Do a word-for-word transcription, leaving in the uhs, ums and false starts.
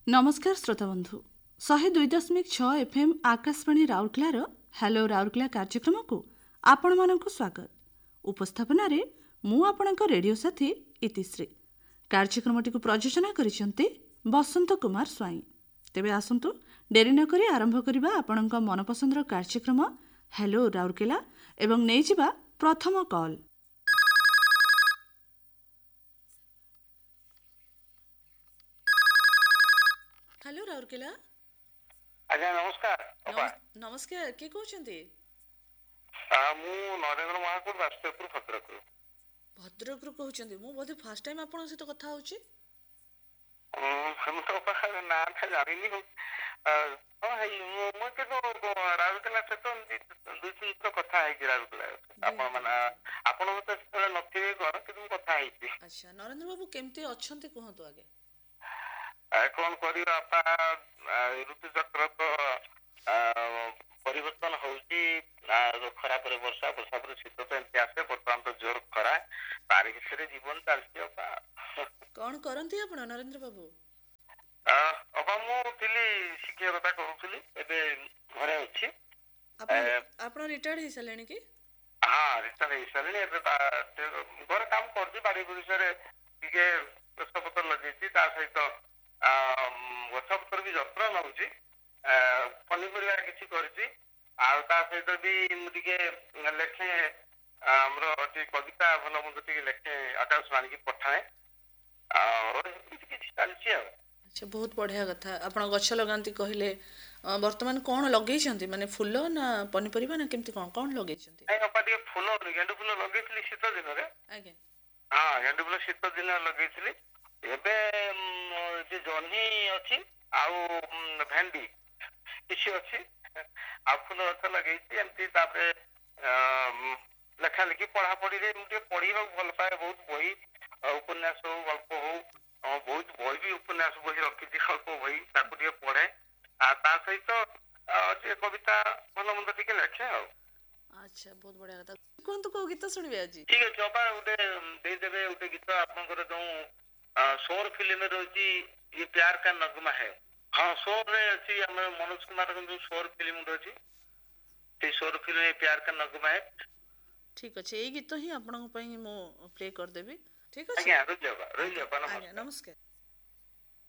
नमस्कार श्रोता बंधु शहे दुई दशमिक छ एफएम आकाशवाणी राउरकेलार हेलो राउरकेला कार्यक्रम को आपण मानक स्वागत। उपस्थापन मु आपणक रेडियो साथी इतिश्री। कार्यक्रमटी को प्रयोजना करिसेंते बसंत कुमार स्वाई। तेबे आसंतु डेरी न करी आरंभ करिबा आपणक मनपसंदर कार्यक्रम हेलो राउरकेला एवं नै जिबा प्रथम कॉल। हेलो राउरकेला। आज्ञा नमस्कार। नमस्कार के कहउछंती? मु नरेंद्र महाकुर राष्ट्रपुर भद्रक। भद्रक रु कहउछंती? मु बोधे फर्स्ट टाइम आपन से तो कथा होची। हम तो पखा ना था जानिनी हो। अ हई मु के तो राउरकेला से तो दुई तीन तो कथा है कि राउरकेला आपन माने आपन तो नथिबे घर कि कथा है। अच्छा नरेंद्र बाबू केमते अछंती कहंतु आगे। कौन करियो आपा ऋतु चक्र तो परिवर्तन होउची। खरा पर वर्षा वर्षा पर शीत तो एमती आसे बर्तमान तो जोर खरा तारी हिसरे जीवन चलती आपा। कौन करंती आपण नरेंद्र बाबू? अबा मु थिली शिक्षकता करूथली एबे घरे अछि। आपण आपण रिटायर्ड हे सलेनी की? हां रिटायर्ड हे सलेनी एबे घर काम करदी बाड़ी गुरिसरे तिके पुष्पपत्र लगेछि ता सहित गछपत्र भी जत्न नउछि। पनिपरिया किछि करछि आ ता सहित भी मुदिके लेखे हमरो टी कविता भलो मुदिके लेखे आकाशवाणी की पठाए और किछि चलछि। अच्छा बहुत बढ़िया कथा। आपण गछ लगांती कहिले वर्तमान कोन लगेइछंती माने फूल ना पनिपरिया ना केमती कोन कोन लगेइछंती? ए अपा फूल गेंडू फूल लगेइछली शीत दिन रे। आगे हां गेंडू फूल शीत दिन लगेइछली। एबे जे जन्ही अछि आउ भेंडी किछि अछि आ फूल गछ लगेइछि एमती तापरे लेखा लिखि पढ़ा पढ़ी रे मुटे पढ़ीबा भल पाए। बहुत बही उपन्यास हो गल्प हो बहुत बही भी उपन्यास बही रखिछि गल्प बही ताकु दिए पढ़े आ ता सहित जे कविता भल मंद टिके लेखे आ। अच्छा बहुत बढ़िया कथा। कोन तो को गीत सुनिबे आजी? ठीक अछि बाबा उटे दे देबे उटे गीत आपनकर जो शोर फिल्म में रही ये प्यार का नगमा है। हाँ शोर रे अच्छी हमें मनोज कुमार जो शोर फिल्म रही से शोर फिल्म में प्यार का नगमा है। ठीक अच्छे ये गीत ही आपन पई मो प्ले कर देबी। ठीक अछि आज्ञा रहि जाबा रहि जाबा। नमस्कार।